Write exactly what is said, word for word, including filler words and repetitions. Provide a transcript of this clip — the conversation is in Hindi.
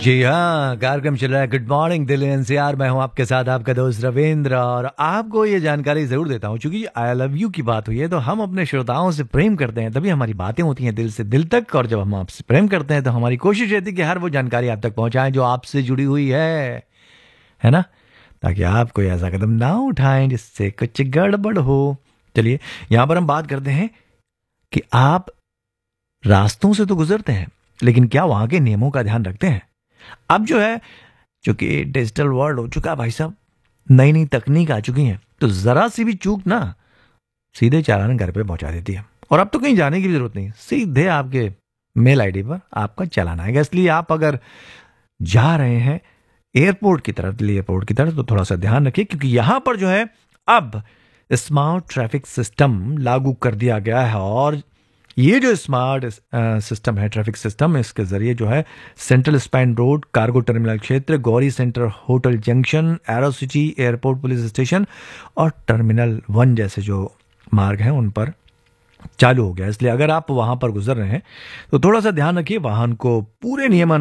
जी हाँ, कार्यक्रम चल रहा है गुड मॉर्निंग दिल्ली एनसीआर। मैं हूँ आपके साथ आपका दोस्त रविंद्र, और आपको ये जानकारी ज़रूर देता हूँ क्योंकि आई लव यू की बात हुई है तो हम अपने श्रोताओं से प्रेम करते हैं, तभी हमारी बातें होती हैं दिल से दिल तक। और जब हम आपसे प्रेम करते हैं तो हमारी कोशिश रहती है कि हर वो जानकारी आप तक पहुँचाएं जो आपसे जुड़ी हुई है है ना, ताकि आप कोई ऐसा कदम ना उठाएं जिससे कुछ गड़बड़ हो। चलिए, यहाँ पर हम बात करते हैं कि आप रास्तों से तो गुजरते हैं, लेकिन क्या वहां के नियमों का ध्यान रखते हैं? अब जो है, चूंकि डिजिटल वर्ल्ड हो चुका है भाई साहब, नई नई तकनीक आ चुकी है, तो जरा सी भी चूक ना सीधे चालान घर पे पहुंचा देती है। और अब तो कहीं जाने की भी जरूरत नहीं, सीधे आपके मेल आईडी पर आपका चालान आएगा। इसलिए आप अगर जा रहे हैं एयरपोर्ट की तरफ, दिल्ली एयरपोर्ट की तरफ, तो थोड़ा सा ध्यान रखिए क्योंकि यहां पर जो है अब स्मार्ट ट्रैफिक सिस्टम लागू कर दिया गया है। और ये जो स्मार्ट सिस्टम है, ट्रैफिक सिस्टम, इसके जरिए जो है central span road, cargo terminal क्षेत्र, Gauri centre, hotel junction, arrow city, airport police station और टर्मिनल वन जैसे जो मार्ग हैं उन पर चालू हो गया। इसलिए अगर आप वहां पर गुजर रहे हैं तो थोड़ा सा ध्यान रखिए, वाहन को पूरे नियम